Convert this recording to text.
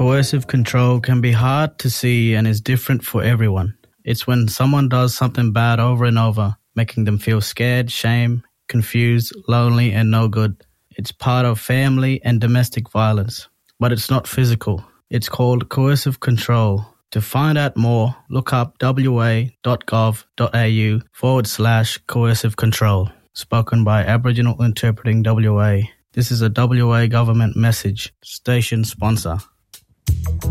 Coercive control can be hard to see and is different for everyone. It's when someone does something bad over and over, making them feel scared, shame, confused, lonely, and no good. It's part of family and domestic violence, but it's not physical. It's called coercive control. To find out more, look up wa.gov.au/coercive control. Spoken by Aboriginal Interpreting WA. This is a WA government message. Station sponsor.